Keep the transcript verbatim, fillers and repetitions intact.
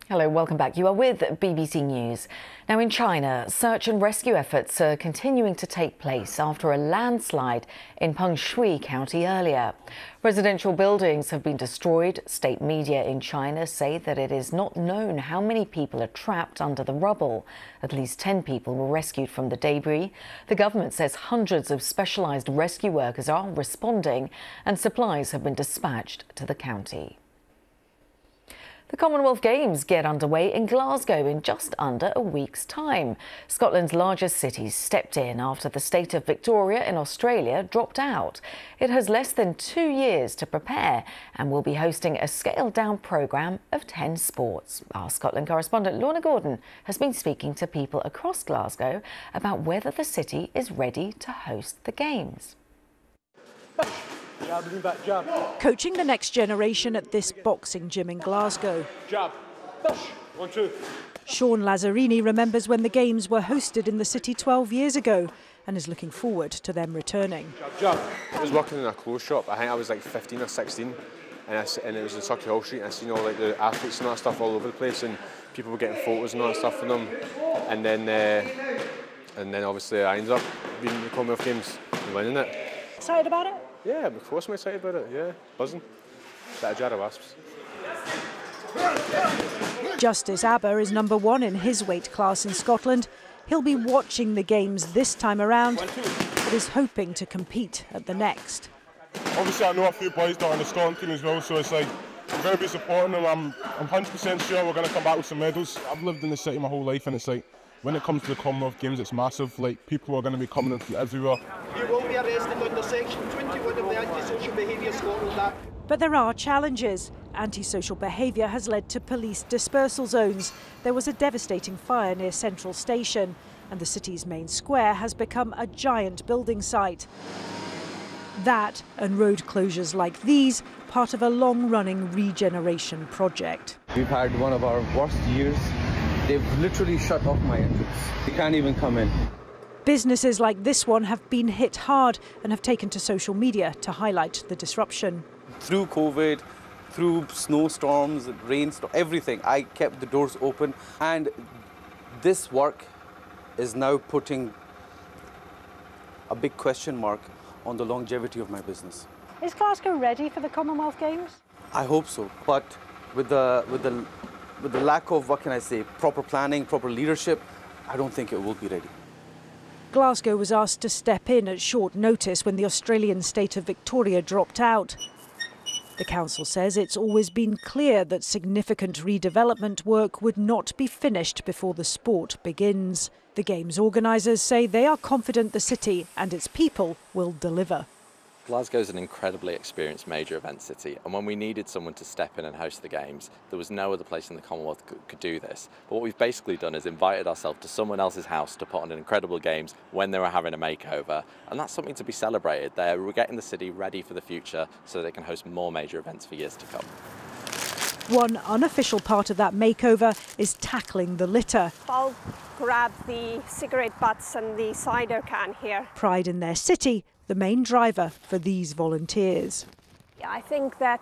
Hello, welcome back. You are with B B C News. Now in China, search and rescue efforts are continuing to take place after a landslide in Pengshui County earlier. Residential buildings have been destroyed. State media in China say that it is not known how many people are trapped under the rubble. At least ten people were rescued from the debris. The government says hundreds of specialised rescue workers are responding and supplies have been dispatched to the county. The Commonwealth Games get underway in Glasgow in just under a week's time. Scotland's largest cities stepped in after the state of Victoria in Australia dropped out. It has less than two years to prepare and will be hosting a scaled-down programme of ten sports. Our Scotland correspondent Lorna Gordon has been speaking to people across Glasgow about whether the city is ready to host the Games. Jab, lean back, jab. Coaching the next generation at this boxing gym in Glasgow. Jab, push, one, two. Sean Lazzarini remembers when the Games were hosted in the city twelve years ago and is looking forward to them returning. Jab, jab. I was working in a clothes shop. I think I was like fifteen or sixteen, and, I, and it was in Circuit Hall Street. And I seen all like the athletes and all that stuff all over the place, and people were getting photos and all that stuff from them. And then, uh, and then obviously I ended up being in the Commonwealth Games and winning it. Excited about it? Yeah, of course I'm excited about it, yeah, buzzing. Bit of jar of wasps. Justice Aber is number one in his weight class in Scotland. He'll be watching the Games this time around, but is hoping to compete at the next. Obviously I know a few boys that are on the Scotland team as well, so it's like, I'm going to be supporting them. I'm, I'm one hundred percent sure we're going to come back with some medals. I've lived in the city my whole life, and it's like, when it comes to the Commonwealth Games, it's massive. Like, people are going to be coming in from everywhere. You will be arrested under Section twenty-one of the Anti-Social Behaviour Scotland Act. But there are challenges. Antisocial behaviour has led to police dispersal zones. There was a devastating fire near Central Station, and the city's main square has become a giant building site. That and road closures like these, part of a long-running regeneration project. We've had one of our worst years. They've literally shut off my entrance. You can't even come in. Businesses like this one have been hit hard and have taken to social media to highlight the disruption. Through COVID, through snowstorms, rainstorms, everything, I kept the doors open, and this work is now putting a big question mark on the longevity of my business. Is Glasgow ready for the Commonwealth Games? I hope so, but with the with the with the lack of, what can I say, proper planning, proper leadership, I don't think it will be ready. Glasgow was asked to step in at short notice when the Australian state of Victoria dropped out. The council says it's always been clear that significant redevelopment work would not be finished before the sport begins. The Games organisers say they are confident the city and its people will deliver. Glasgow is an incredibly experienced major event city, and when we needed someone to step in and host the Games, there was no other place in the Commonwealth that could do this. But what we've basically done is invited ourselves to someone else's house to put on an incredible Games when they were having a makeover, and that's something to be celebrated. They're getting the city ready for the future so they can host more major events for years to come. One unofficial part of that makeover is tackling the litter. I'll grab the cigarette butts and the cider can here. Pride in their city, the main driver for these volunteers. I think that